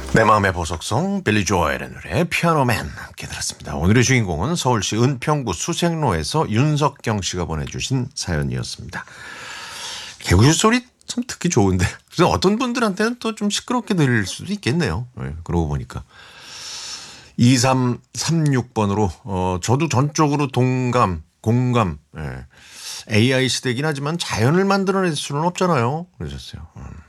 내 마음의 보석성 빌리 조엘의 노래 피아노맨 함께 들었습니다. 오늘의 주인공은 서울시 은평구 수색로에서 윤석경 씨가 보내주신 사연이었습니다. 개구리 소리 참 듣기 좋은데 그래서 어떤 분들한테는 또 좀 시끄럽게 들릴 수도 있겠네요. 네, 그러고 보니까 2336번으로 저도 전적으로 공감. 네. AI 시대긴 하지만 자연을 만들어낼 수는 없잖아요. 그러셨어요.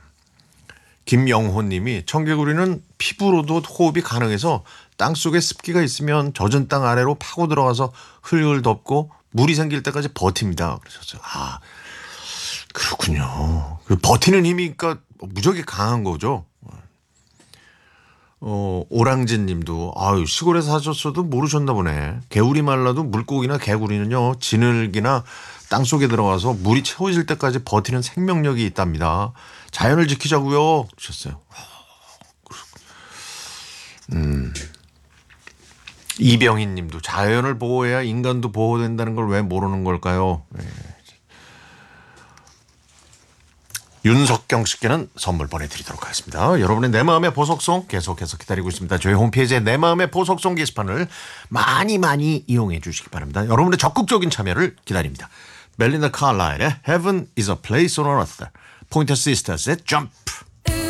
김영호 님이 청개구리는 피부로도 호흡이 가능해서 땅속에 습기가 있으면 젖은 땅 아래로 파고 들어가서 흙을 덮고 물이 생길 때까지 버팁니다. 그러셨어요. 아, 그렇군요. 그 버티는 힘이 그러니까 무지하게 강한 거죠. 오랑진 님도 아유 시골에 사셨어도 모르셨나 보네. 개울이 말라도 물고기나 개구리는요 진흙이나 땅속에 들어가서 물이 채워질 때까지 버티는 생명력이 있답니다. 자연을 지키자고요. 그러셨어요. 이병인 님도 자연을 보호해야 인간도 보호된다는 걸 왜 모르는 걸까요? 네. 윤석경 씨께는 선물 보내드리도록 하겠습니다. 여러분의 내 마음의 보석송 계속해서 기다리고 있습니다. 저희 홈페이지에 내 마음의 보석송 게시판을 많이 이용해 주시기 바랍니다. 여러분의 적극적인 참여를 기다립니다. 멜린다 칼라일의 Heaven is a place on earth, 포인터 시스터스의 Jump.